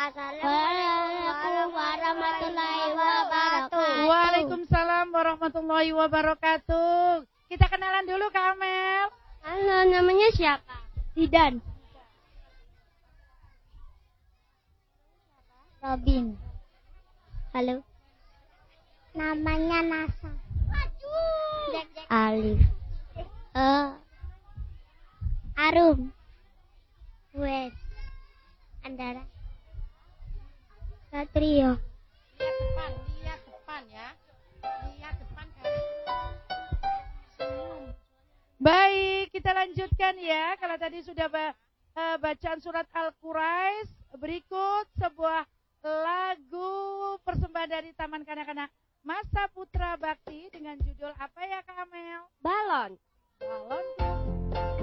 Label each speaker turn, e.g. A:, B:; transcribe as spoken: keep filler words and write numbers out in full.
A: Assalamualaikum warahmatullahi wabarakatuh.
B: Waalaikumsalam warahmatullahi wabarakatuh. Kita kenalan dulu Kak Amel.
A: Halo, namanya siapa?
C: Zidan.
A: Robin. Halo. Namanya Nasa. Alif. Eh. Arum. Wes. Andara. Satrio.
B: Lihat depan, lihat depan ya. Lihat depan kali. Baik, kita lanjutkan ya. Kalau tadi sudah uh, bacaan surat Al-Quraisy, berikut sebuah lagu persembahan dari Taman Kanak-kanak Masa Putra Bakti dengan judul apa ya Kak Amel?
A: Balon.
B: Balon.